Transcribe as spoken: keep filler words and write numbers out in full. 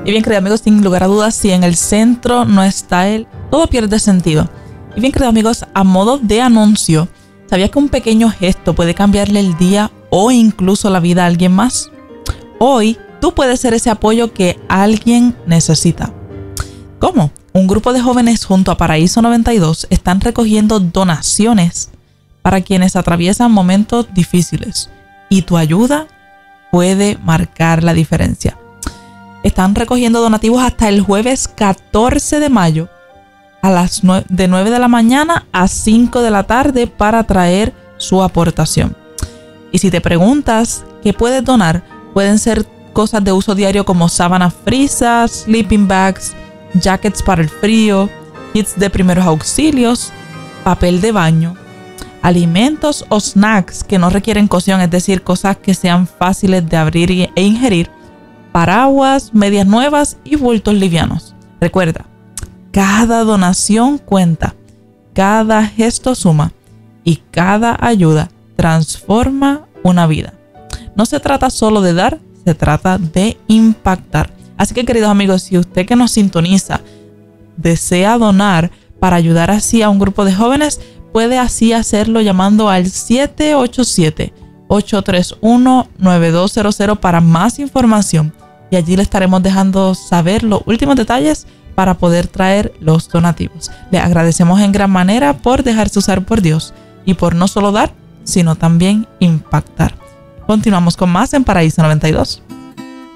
Y bien, queridos amigos, sin lugar a dudas, si en el centro no está Él, todo pierde sentido. Y bien, queridos amigos, a modo de anuncio, ¿sabías que un pequeño gesto puede cambiarle el día o incluso la vida a alguien más? Hoy, tú puedes ser ese apoyo que alguien necesita. ¿Cómo? Un grupo de jóvenes junto a Paraíso noventa y dos están recogiendo donaciones para quienes atraviesan momentos difíciles. Y tu ayuda puede marcar la diferencia. Están recogiendo donativos hasta el jueves catorce de mayo a las nueve, de nueve de la mañana a cinco de la tarde para traer su aportación. Y si te preguntas qué puedes donar, pueden ser cosas de uso diario como sábanas frisas, sleeping bags, jackets para el frío, kits de primeros auxilios, papel de baño, alimentos o snacks que no requieren cocción, es decir, cosas que sean fáciles de abrir e ingerir, paraguas, medias nuevas y bultos livianos. Recuerda, cada donación cuenta, cada gesto suma y cada ayuda transforma una vida. No se trata solo de dar, se trata de impactar. Así que, queridos amigos, si usted que nos sintoniza desea donar para ayudar así a un grupo de jóvenes, puede así hacerlo llamando al siete ocho siete, ocho tres uno, nueve dos cero cero para más información. Y allí le estaremos dejando saber los últimos detalles para poder traer los donativos. Le agradecemos en gran manera por dejarse usar por Dios y por no solo dar, sino también impactar. Continuamos con más en Paraíso noventa y dos.